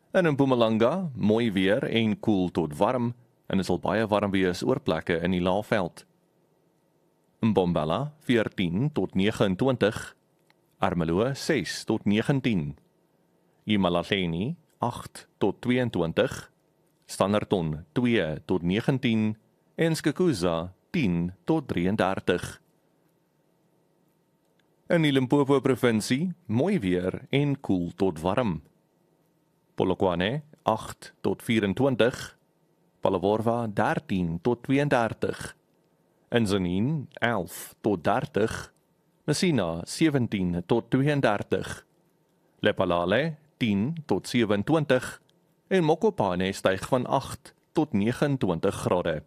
In Mpumalanga, mooi weer en koel tot warm, en dit sal baie warm wees oor plekke in die Laagveld. Mbombela 14 tot 29, Ermelo 6 tot 19, Imalahleni 8 tot 22, Standerton 2 tot 19 en Skukuza 10 tot 33. In die Limpopo provinsie, mooi weer en koel tot warm. Polokwane 8 tot 24, Palaworwa 13 tot 32, Inzaneen 11 tot 30, Messina 17 tot 32, Lephalale 10 tot 27 en Mokopane styg van 8 tot 29 grade.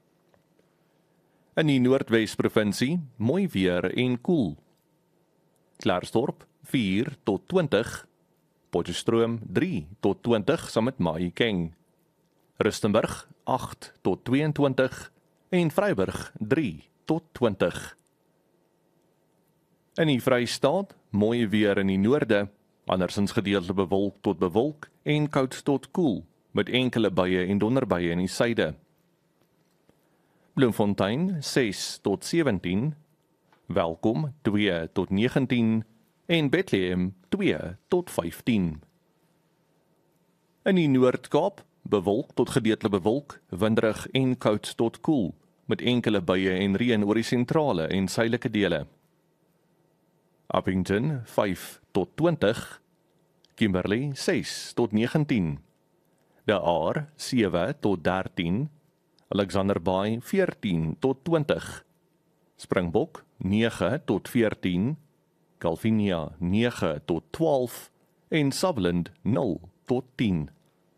In die Noordwes-provinsie, mooi weer en koel. Klarsdorp 4 tot 20, Potchefstroom 3 tot 20 saam met Mahikeng, Rustenburg 8 tot 22 en Vryburg 3 tot 20. In die Vrystaat, mooi weer in die noorde, andersins gedeeltelik bewolk tot bewolk en koud tot koel, met enkele buie en donderbuie in die suide. Bloemfontein 6 tot 17, Welkom 2 tot 19 en Bethlehem 2 tot 15. In die Noord-Kaap, bewolk tot gedeeltelik bewolk, winderig en koud tot koel, met enkele buie en reën oor die sentrale en suidelike dele. Appington 5 tot 20, Kimberley 6 tot 19, De Aar 7 tot 13, Alexander Bay 14 tot 20, Springbok 9 tot 14, Calvinia 9 tot 12 en Sutherland 0 tot 10.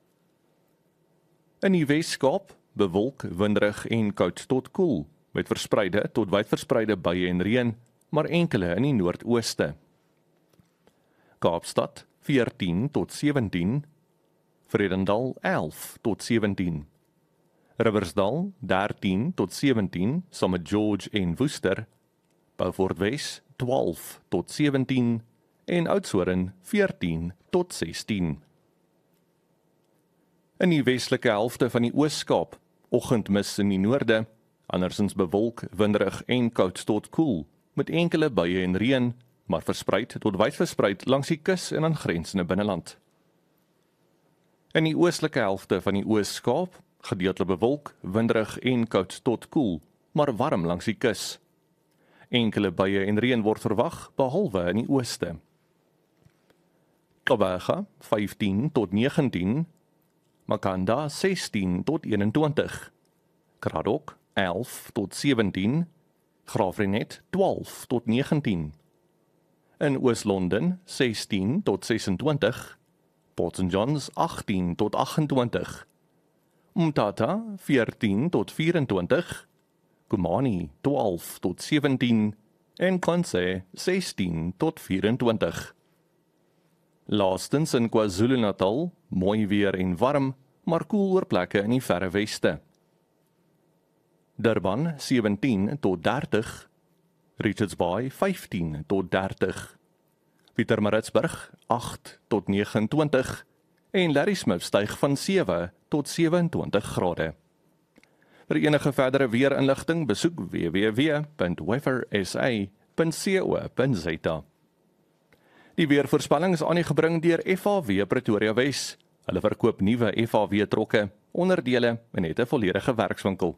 In die Wes-Kaap, bewolk, winderig en koud tot koel, met verspreide tot wydverspreide buie en reën, maar enkele in die noordooste. Kaapstad 14 tot 17, Vredendal 11 tot 17, Riversdal 13 tot 17, saam met George en Worcester, Beaufort Wes 12 tot 17 en Oudtshoorn 14 tot 16. In die westelike helfte van die Oos-Kaap, oggendmis in die noorde, andersins bewolk, winderig en koud tot koel, met enkele buie en reën, maar verspreid tot wydverspreid langs die kus en aangrensende binneland. In die oostelike helfte van die Oos-Kaap, gedeeltelik bewolk, winderig en koud tot koel, maar warm langs die kus. Enkele buie en reën word verwag, behalwe in die ooste. Kaapstad 15 tot 19, Makanda 16 tot 21, Kraddock 11 tot 17, Graafrenet 12 tot 19, in Oos-London 16 tot 26, Port St Johns 18 tot 28, Umtata 14 tot 24, Kumani 12 tot 17 en Kwanse 16 tot 24. Laastens in KwaZulu-Natal, mooi weer en warm, maar koel oor plekke in die verre weste. Durban 17 tot 30, Richards Bay 15 tot 30, Pietermaritzburg 8 tot 29 en Ladysmith styg van 7 tot 27 grade. Vir enige verdere weerinligting besoek www.weathersa.co.za. Die weervoorspelling is aan u gebring deur FHW Pretoria Wes. Hulle verkoop nuwe FHW trokke, onderdele en het 'n volledige werkswinkel.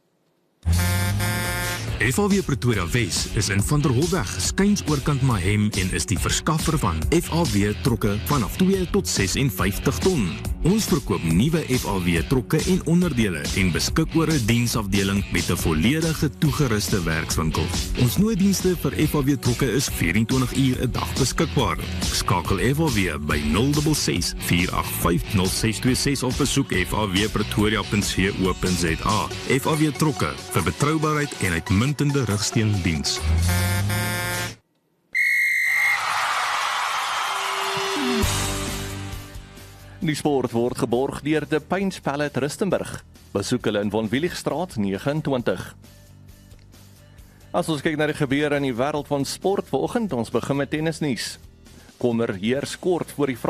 FHW Pretoria Wes is in Van der Holweg, skuins oorkant Mahem en is die verskaffer van FHW trokke vanaf 2 tot 56 ton. Ons verkoop nuwe FHW trokke en onderdele en beskik oor 'n diensafdeling met 'n volledige toegeruste werkswinkel. Ons nooddienste vir FHW trokke is 24 uur 'n dag beskikbaar. Skakel FHW by 066 485 0626 of besoek fhwpretoria.co.za. FHW trokke vir betroubaarheid en uitmuntende rugsteundiens. Die sport word geborg deur de Paints Pallet Rustenburg. Besoek hulle in Von Willigstraat 29. As ons kyk na die gebeure in die wêreld van sport vanoggend, ons begin met tennisnuus. Kommer heers kort voor die